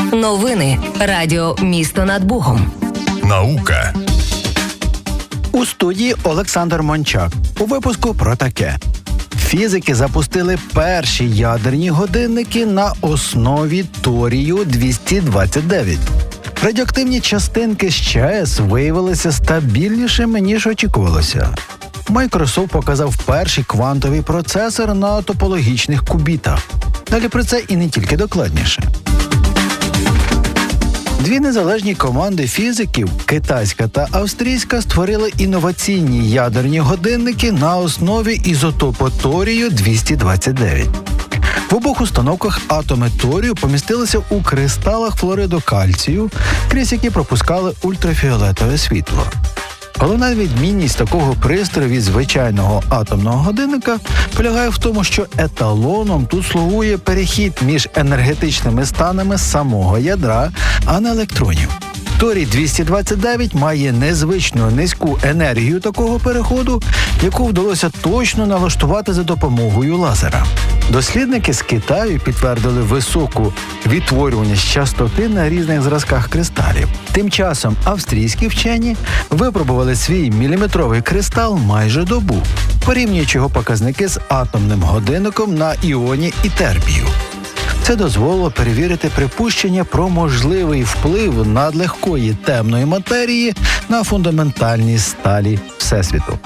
Новини Радіо «Місто над Богом». Наука. У студії Олександр Мончак. У випуску про таке. Фізики запустили перші ядерні годинники на основі торію-229. Радіоактивні частинки з ЧАЕС виявилися стабільнішими, ніж очікувалося. Microsoft показав перший квантовий процесор на топологічних кубітах. Далі про це і не тільки докладніше. Дві незалежні команди фізиків, китайська та австрійська, створили інноваційні ядерні годинники на основі ізотопу торію-229. В обох установках атоми торію помістилися у кристалах флориду кальцію, крізь які пропускали ультрафіолетове світло. Головна відмінність такого пристрою від звичайного атомного годинника полягає в тому, що еталоном тут слугує перехід між енергетичними станами самого ядра, а не електронів. Торій-229 має незвично низьку енергію такого переходу, яку вдалося точно налаштувати за допомогою лазера. Дослідники з Китаю підтвердили високу відтворюваність частоти на різних зразках кристалів. Тим часом австрійські вчені випробували свій міліметровий кристал майже добу, порівнюючи його показники з атомним годинником на іоні ітербію. Це дозволило перевірити припущення про можливий вплив надлегкої темної матерії на фундаментальні сталі Всесвіту.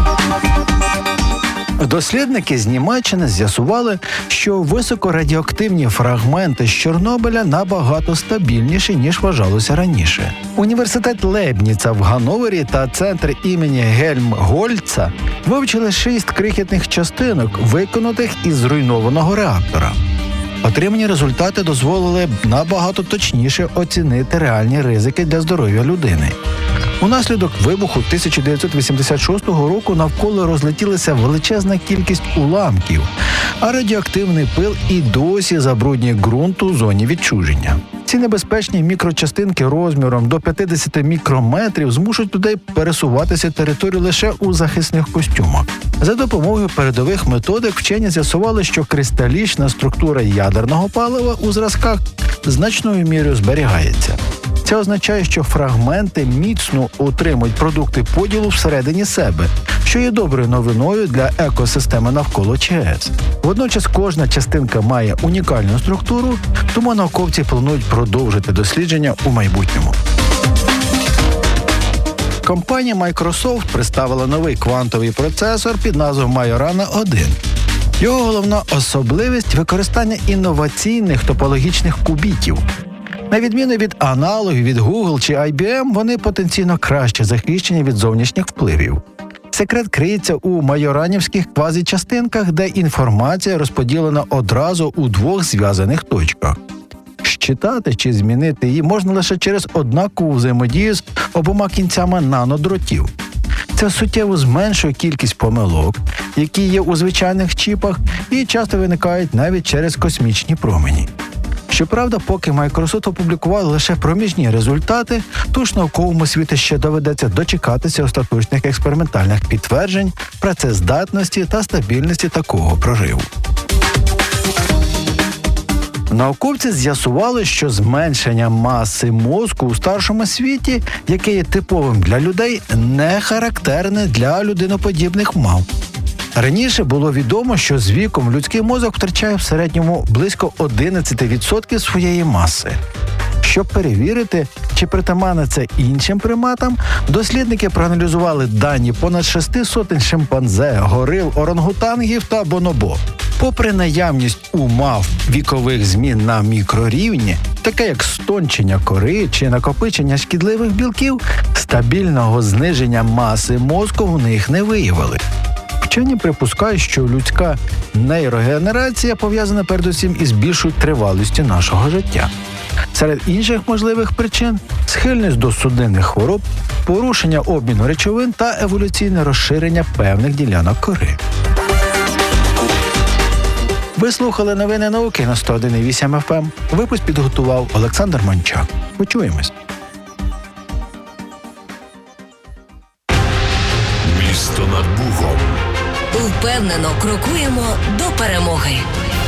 Дослідники з Німеччини з'ясували, що високорадіоактивні фрагменти з Чорнобиля набагато стабільніші, ніж вважалося раніше. Університет Лейбніца в Ганновері та центр імені Гельмгольца вивчили 6 крихітних частинок, виконутих із зруйнованого реактора. Отримані результати дозволили набагато точніше оцінити реальні ризики для здоров'я людини. Унаслідок вибуху 1986 року навколо розлетілася величезна кількість уламків, а радіоактивний пил і досі забруднює ґрунт у зоні відчуження. Ці небезпечні мікрочастинки розміром до 50 мікрометрів змушують людей пересуватися територію лише у захисних костюмах. За допомогою передових методик вчені з'ясували, що кристалічна структура ядерного палива у зразках значною мірою зберігається. Це означає, що фрагменти міцно утримують продукти поділу всередині себе, що є доброю новиною для екосистеми навколо ЧАЕС. Водночас кожна частинка має унікальну структуру, тому науковці планують продовжити дослідження у майбутньому. Компанія Microsoft представила новий квантовий процесор під назвою Majorana-1. Його головна особливість – використання інноваційних топологічних кубітів. На відміну від аналогів від Google чи IBM, вони потенційно краще захищені від зовнішніх впливів. Секрет криється у майоранівських квазічастинках, де інформація розподілена одразу у двох зв'язаних точках. Щитати чи змінити її можна лише через однакову взаємодію з обома кінцями нанодротів. Це суттєво зменшує кількість помилок, які є у звичайних чіпах і часто виникають навіть через космічні промені. Щоправда, поки Microsoft опублікували лише проміжні результати, тож науковому світу ще доведеться дочекатися остаточних експериментальних підтверджень працездатності та стабільності такого прориву. Науковці з'ясували, що зменшення маси мозку у старшому світі, яке є типовим для людей, не характерне для людиноподібних мавп. Раніше було відомо, що з віком людський мозок втрачає в середньому близько 11% своєї маси. Щоб перевірити, чи притаманне це іншим приматам, дослідники проаналізували дані понад 600 шимпанзе, горил, орангутангів та бонобо. Попри наявність у мавп вікових змін на мікрорівні, таке як стончення кори чи накопичення шкідливих білків, стабільного зниження маси мозку в них не виявили. Вчені припускають, що людська нейрогенерація пов'язана передусім із більшою тривалістю нашого життя. Серед інших можливих причин – схильність до судинних хвороб, порушення обміну речовин та еволюційне розширення певних ділянок кори. Ви слухали новини науки на 101,8 FM. Випуск підготував Олександр Мончак. Почуємось. Місто над Богом. Впевнено крокуємо до перемоги.